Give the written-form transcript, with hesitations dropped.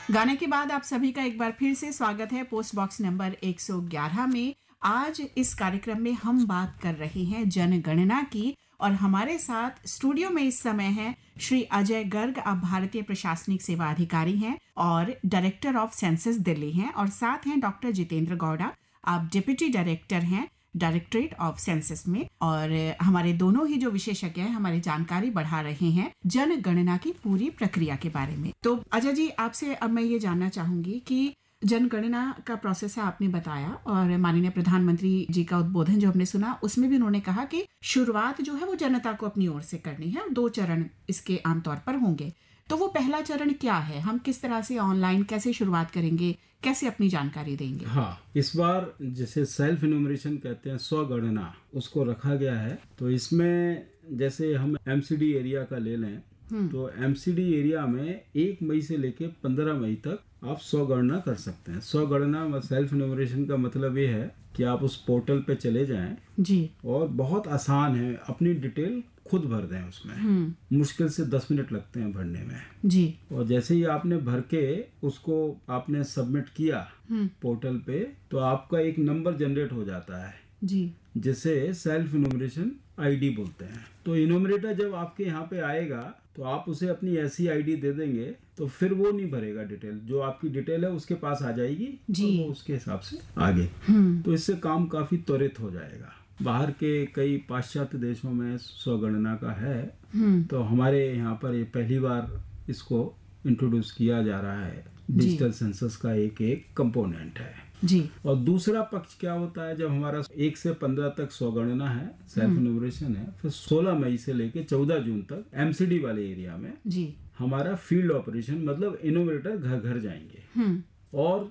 गाने के बाद आप सभी का एक बार फिर से स्वागत है पोस्ट बॉक्स नंबर 111 में। आज इस कार्यक्रम में हम बात कर रहे हैं जनगणना की और हमारे साथ स्टूडियो में इस समय हैं श्री अजय गर्ग। आप भारतीय प्रशासनिक सेवा अधिकारी हैं और डायरेक्टर ऑफ सेंसस दिल्ली हैं, और साथ हैं डॉक्टर जितेंद्र गौड़ा, आप डिप्टी डायरेक्टर हैं डायरेक्टरेट ऑफ सेंसस में। और हमारे दोनों ही जो विशेषज्ञ हैं हमारी जानकारी बढ़ा रहे हैं जनगणना की पूरी प्रक्रिया के बारे में। तो अजय जी, आपसे अब मैं ये जानना चाहूंगी कि जनगणना का प्रोसेस है, आपने बताया, और माननीय प्रधानमंत्री जी का उद्बोधन जो हमने सुना उसमें भी उन्होंने कहा कि शुरुआत जो है वो जनता को अपनी ओर से करनी है और 2 चरण इसके आमतौर पर होंगे। तो वो पहला चरण क्या है? हम किस तरह से ऑनलाइन कैसे शुरुआत करेंगे, कैसे अपनी जानकारी देंगे? हाँ, इस बार जैसे सेल्फ इन्यूमरेशन कहते हैं, स्वगणना, उसको रखा गया है। तो इसमें जैसे हम एमसीडी एरिया का ले लें तो एमसीडी एरिया में 1 मई से लेके 15 मई तक आप स्वगणना कर सकते हैं। स्वगणना सेल्फ इन्यूमरेशन का मतलब ये है कि आप उस पोर्टल पे चले जाएं जी, और बहुत आसान है, अपनी डिटेल खुद भर दें उसमें। मुश्किल से 10 मिनट लगते हैं भरने में जी। और जैसे ही आपने भर के उसको आपने सबमिट किया पोर्टल पे, तो आपका एक नंबर जनरेट हो जाता है जी, जिसे सेल्फ इन्यूमरेशन आईडी बोलते हैं। तो इन्यूमरेटर जब आपके यहाँ पे आएगा तो आप उसे अपनी ऐसी आईडी दे देंगे तो फिर वो नहीं भरेगा डिटेल, जो आपकी डिटेल है उसके पास आ जाएगी जी। और वो उसके हिसाब से आगे तो इससे काम काफी त्वरित हो जाएगा। बाहर के कई पाश्चात्य देशों में स्वगणना का है, तो हमारे यहाँ पर ये पहली बार इसको इंट्रोड्यूस किया जा रहा है। डिजिटल सेंसस का एक कंपोनेंट है जी। और दूसरा पक्ष क्या होता है, जब हमारा 1 से 15 तक स्वगणना है, सेल्फ इन्यूमरेशन है, फिर 16 मई से लेके 14 जून तक एमसीडी वाले एरिया में जी हमारा फील्ड ऑपरेशन, मतलब इन्यूमरेटर घर घर जाएंगे और